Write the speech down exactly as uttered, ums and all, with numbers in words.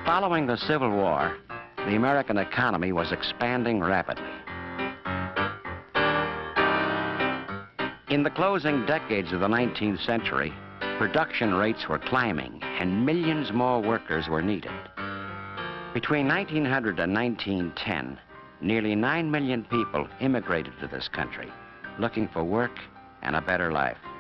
Following the Civil War, the American economy was expanding rapidly. In the closing decades of the nineteenth century, production rates were climbing and millions more workers were needed. Between nineteen hundred and nineteen ten, nearly nine million people immigrated to this country, looking for work and a better life.